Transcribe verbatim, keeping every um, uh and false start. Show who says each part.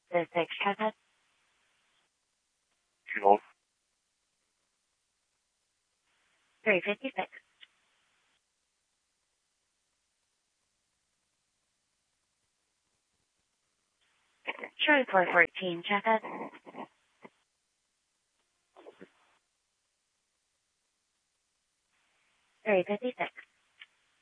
Speaker 1: The six, traffic.
Speaker 2: Hold.
Speaker 1: three fifty-six. Charlie four fourteen, traffic. three fifty-six.